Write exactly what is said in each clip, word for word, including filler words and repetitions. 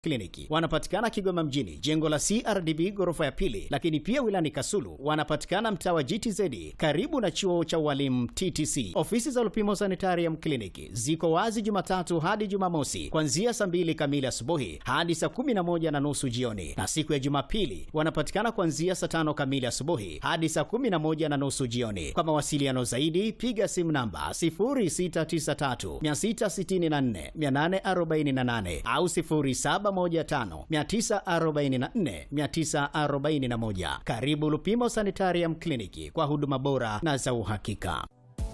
Kliniki. Wanapatikana Kigoma mjini, jengo la C R D B ghorofa ya pili, lakini pia wilani Kasulu wanapatikana mtaa wa G T Z karibu na chuo cha walimu T T C. Ofisi za Lupimo Sanitarium Kliniki ziko wazi Jumatatu hadi Jumamosi kuanzia saa mbili kamili asubuhi hadi saa kumi na moja na nusu jioni, na siku ya Jumapili wanapatikana kuanzia saa tano kamili asubuhi hadi saa kumi na moja na nusu jioni. Kwa mawasiliano zaidi piga simu namba sifuri sita tisa tatu sita sita nne nane arobaini na nane au sifuri saba moja tano tisa arobaini na nne tisa arobaini na moja. Karibu Lupimo Sanitarium Kliniki kwa huduma bora na za uhakika.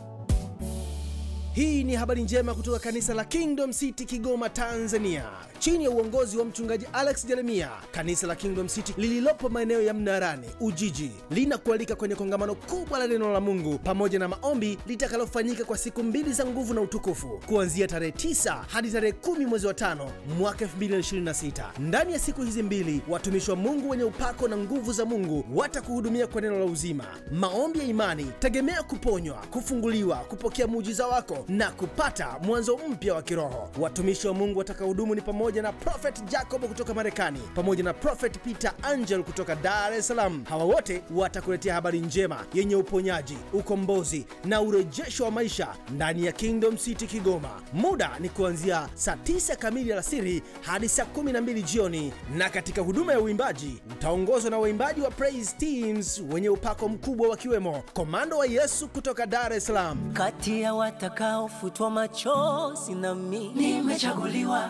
Hii ni habari njema kutoka kanisa la Kingdom City Kigoma, Tanzania. Chini ya uongozi wa mchungaji Alex Jeremia, kanisa la Kingdom City lililopo maeneo ya Mnarani, Ujiji, linakualika kwenye kongamano kubwa la neno la Mungu pamoja na maombi litakalofanyika kwa siku mbili za nguvu na utukufu kuanzia tarehe tisa hadi tarehe kumi mwezi wa tano mwaka elfu mbili ishirini na sita. Ndani ya siku hizi mbili, watumishi wa Mungu wenye upako na nguvu za Mungu watakuhudumia kwa neno la uzima, maombi ya imani, tegemea kuponywa, kufunguliwa, kupokea muujiza wako na kupata mwanzo mpya wa kiroho. Watumishi wa Mungu watakaohudumu ni pamoja na Prophet Jacob kutoka Marekani pamoja na Prophet Peter Angel kutoka Dar es Salaam. Hawa wote watakuletea habari njema yenye uponyaji, ukombozi na urejesho wa maisha ndani ya Kingdom City Kigoma. Muda ni kuanzia saa tisa kamili alasiri hadi saa kumi na mbili jioni, na katika huduma ya uimbaji utaongozwa na waimbaji wa Praise Teams wenye upako mkubwa wakiwemo Komando wa Yesu kutoka Dar es Salaam. Kati ya watakao futwa machozi na mimi nimechaguliwa.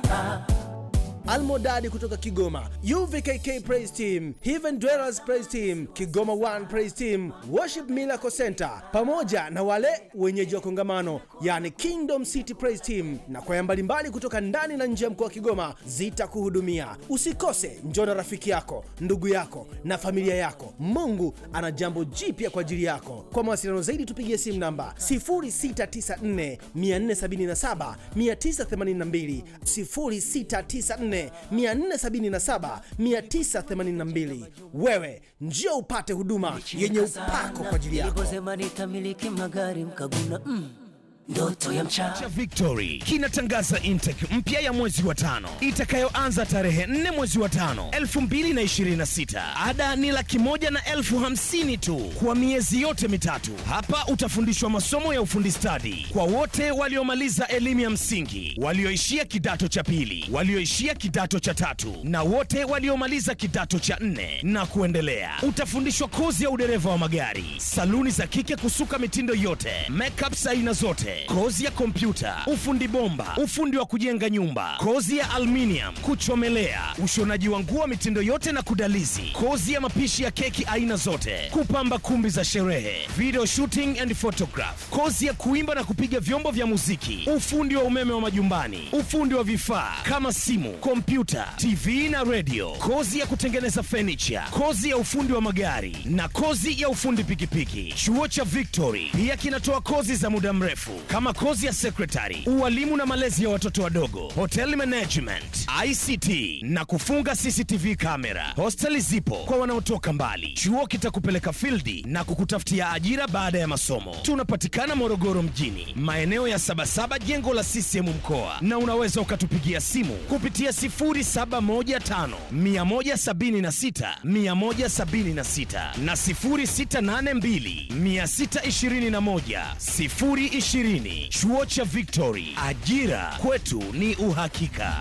Almodadi kutoka Kigoma, U V K K Praise Team, Heaven Dwellers Praise Team, Kigoma One Praise Team, Worship Miracle Center, pamoja na wale wenyeji wa kongamano yani Kingdom City Praise Team na kwaya mbalimbali kutoka ndani na nje ya mkoa wa Kigoma zitakuhudumia. Usikose, njoo na rafiki yako, ndugu yako na familia yako. Mungu ana jambo jipya kwa ajili yako. Kwa mawasiliano zaidi tupigie simu namba sifuri sita tisa nne nne saba saba tisa themanini na mbili, sifuri sita tisa nne nne saba saba tisa themanini na mbili. Wewe njoo upate huduma yenye upako kwa ajili yako. Niliposema nitamiliki magari mkaguna mm. Ndoto ya mcha Victory kinatangaza intake mpya ya mwezi wa tano itakayoanza tarehe nne mwezi wa tano elfu mbili na ishirini na sita. Ada ni laki moja na elfu hamsini tu kwa miezi yote mitatu. Hapa utafundishwa masomo ya ufundi stadi kwa wote waliomaliza elimu ya msingi, walioishia kidato cha pili, walioishia kidato cha tatu na wote waliomaliza kidato cha nne na kuendelea. Utafundishwa kozi ya udereva wa magari, saluni za kike kusuka mitindo yote, makeup aina zote, kozi ya kompyuta, ufundi bomba, ufundi wa kujenga nyumba, kozi ya aluminium, kuchomelea, ushonaji wa nguo mitindo yote na kudalizi, kozi ya mapishi ya keki aina zote, kupamba kumbi za sherehe, video shooting and photograph, kozi ya kuimba na kupiga vyombo vya muziki, ufundi wa umeme wa majumbani, ufundi wa vifaa kama simu, kompyuta, T V na radio, kozi ya kutengeneza furniture, kozi ya ufundi wa magari na kozi ya ufundi pikipiki. Chuo cha Victory pia kinatoa kozi za muda mrefu kama kozi ya secretary, ualimu na malezi ya watoto wadogo, hotel management, I C T na kufunga C C T V kamera. Hosteli zipo kwa wanaotoka mbali. Chuo kitakupeleka fieldi na kukutafutia ajira baada ya masomo. Tunapatikana Morogoro mjini, maeneo ya Sabasaba, jengo la C C M mkoa, na unaweza ukatupigia simu kupitia sifuri saba moja tano mia moja sabini na sita mia moja sabini na sita na sifuri sita nane mbili mia sita ishirini na moja sifuri ishirini. Chuo cha Victory, ajira kwetu ni uhakika.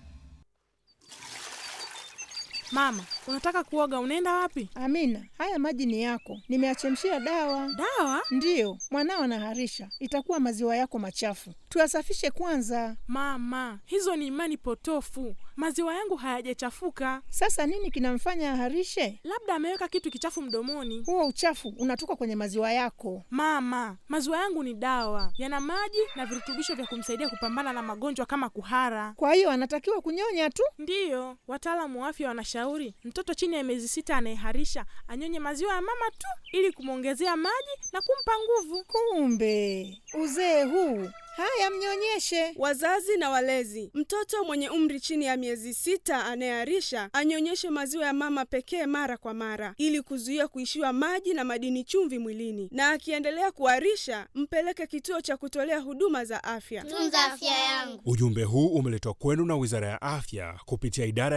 Mama, unataka kuoga, unaenda wapi? Amina, haya maji ni yako. Nimeachemshia dawa. Dawa? Ndiyo, mwanao anaharisha. Itakuwa maziwa yako machafu. Tuyasafishe kwanza. Mama, hizo ni imani potofu. Maziwa yangu hayajachafuka. Sasa nini kinamfanya aharishe? Labda ameweka kitu kichafu mdomoni. Huo uchafu unatoka kwenye maziwa yako. Mama, maziwa yangu ni dawa. Yana maji na virutubisho vya kumsaidia kupambana na magonjwa kama kuhara. Kwa hiyo anatakiwa kunyonya tu? Ndiyo, wataalamu wa afya wanashauri mtoto chini ya miezi sita anayeharisha anyonye maziwa ya mama tu ili kumwongezea maji na kumpa nguvu. Kumbe uzee huu Haya, mnyonyeshe. Wazazi na walezi, mtoto mwenye umri chini ya miezi sita anayeharisha anyonyeshe maziwa ya mama pekee mara kwa mara ili kuzuia kuishiwa maji na madini chumvi mwilini, na akiendelea kuharisha mpeleke kituo cha kutolea huduma za afya. Tunza afya yangu. Ujumbe huu umeletwa kwenu na Wizara ya Afya kupitia idara